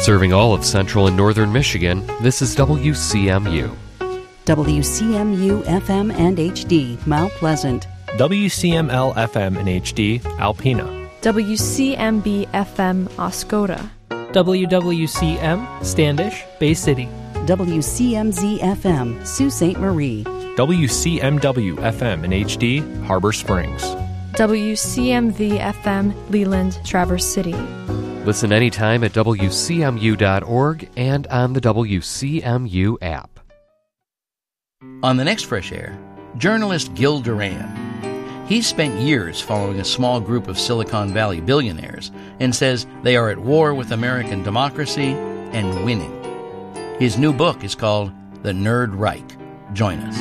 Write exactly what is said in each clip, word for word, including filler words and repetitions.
Serving all of central and northern Michigan, this is W C M U. W C M U F M and H D, Mount Pleasant. W C M L F M and H D, Alpena. W C M B F M, Oscoda. W W C M, Standish, Bay City. W C M Z F M, Sault Ste. Marie. W C M W F M and H D, Harbor Springs. W C M V F M, Leland, Traverse City. Listen anytime at W C M U dot org and on the W C M U app. On the next Fresh Air, journalist Gil Duran. He's spent years following a small group of Silicon Valley billionaires and says they are at war with American democracy and winning. His new book is called The Nerd Reich. Join us.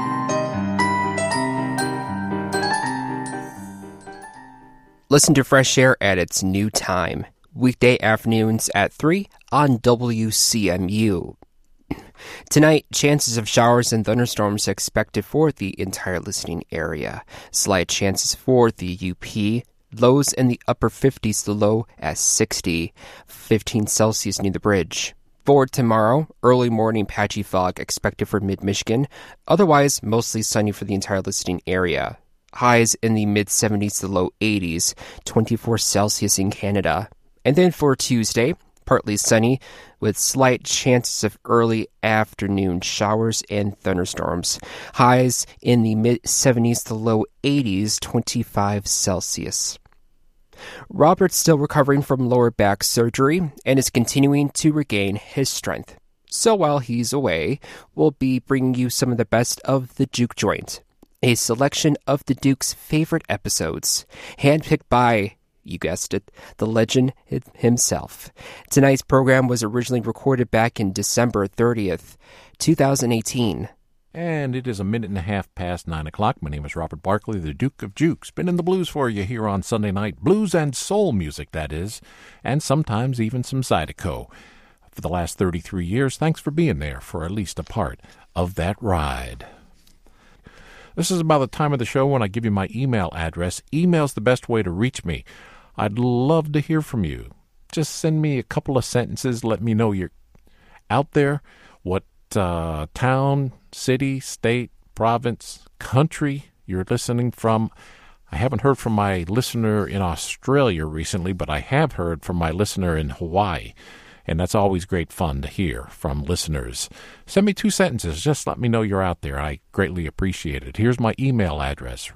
Listen to Fresh Air at its new time. Weekday afternoons at three on W C M U. Tonight, chances of showers and thunderstorms expected for the entire listening area. Slight chances for the U P. Lows in the upper fifties, the low at sixty. fifteen Celsius near the bridge. For tomorrow, early morning patchy fog expected for mid-Michigan. Otherwise, mostly sunny for the entire listening area. Highs in the mid-seventies to low eighties. twenty-four Celsius in Canada. And then for Tuesday, partly sunny with slight chances of early afternoon showers and thunderstorms. Highs in the mid-seventies to low eighties, twenty-five Celsius. Robert's still recovering from lower back surgery and is continuing to regain his strength. So while he's away, we'll be bringing you some of the best of The Juke Joint, a selection of the Duke's favorite episodes, handpicked by, you guessed it, the legend himself. Tonight's program was originally recorded back in December thirtieth, twenty eighteen. And it is a minute and a half past nine o'clock. My name is Robert Barkley, the Duke of Juke. Spinning the blues for you here on Sunday night. Blues and soul music, that is. And sometimes even some Zydeco. For the last thirty-three years, thanks for being there for at least a part of that ride. This is about the time of the show when I give you my email address. Email's the best way to reach me. I'd love to hear from you. Just send me a couple of sentences. Let me know you're out there. What uh, town, city, state, province, country you're listening from. I haven't heard from my listener in Australia recently, but I have heard from my listener in Hawaii. And that's always great fun to hear from listeners. Send me two sentences. Just let me know you're out there. I greatly appreciate it. Here's my email address,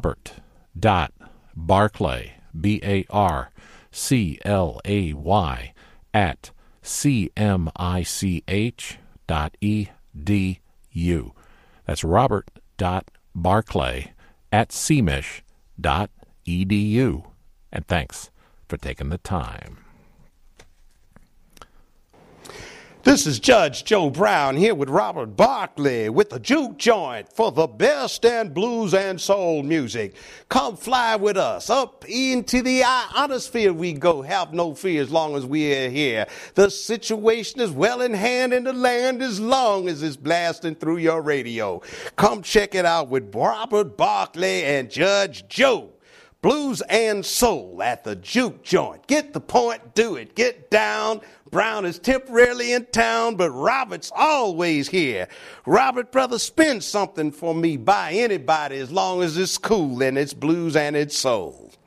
robert.barclay, B A R C L A Y, at C M I C H dot E D U. That's robert.barclay at C M I C H dot E D U. And thanks for taking the time. This is Judge Joe Brown here with Robert Barkley with the Juke Joint for the best in blues and soul music. Come fly with us up into the ionosphere we go. Have no fear as long as we are here. The situation is well in hand and the land as long as it's blasting through your radio. Come check it out with Robert Barkley and Judge Joe. Blues and soul at the Juke Joint. Get the point, do it. Get down. Brown is temporarily in town, but Robert's always here. Robert, brother, spin something for me by anybody as long as it's cool and it's blues and it's soul.